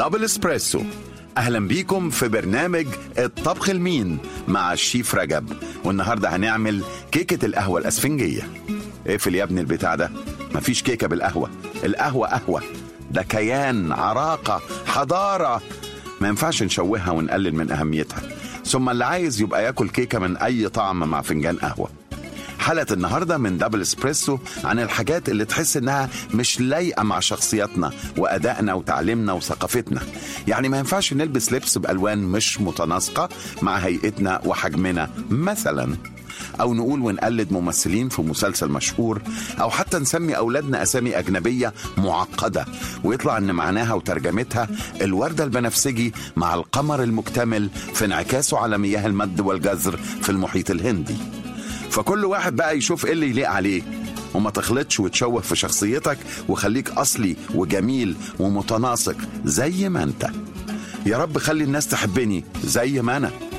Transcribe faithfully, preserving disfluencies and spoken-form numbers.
دبل اسبريسو. أهلا بيكم في برنامج الطبخ المين مع الشيف رجب. والنهاردة هنعمل كيكة القهوة الأسفنجية. اقفل يا ابني البتاع ده، مفيش كيكة بالقهوة. القهوة قهوة، ده كيان، عراقة، حضارة، ما ينفعش نشوهها ونقلل من أهميتها. ثم اللي عايز يبقى ياكل كيكة من أي طعم مع فنجان قهوة. حلقة النهاردة من دبل اسبريسو عن الحاجات اللي تحس انها مش لايقة مع شخصياتنا وأدائنا وتعليمنا وثقافتنا. يعني ما ينفعش نلبس لبس بألوان مش متناسقة مع هيئتنا وحجمنا مثلا، أو نقول ونقلد ممثلين في مسلسل مشهور، أو حتى نسمي أولادنا أسامي أجنبية معقدة ويطلع أن معناها وترجمتها الوردة البنفسجي مع القمر المكتمل في انعكاسه على مياه المد والجزر في المحيط الهندي. فكل واحد بقى يشوف ايه اللي يليق عليه، وما تخلطش وتشوه في شخصيتك، وخليك أصلي وجميل ومتناسق زي ما انت. يا رب خلي الناس تحبني زي ما أنا.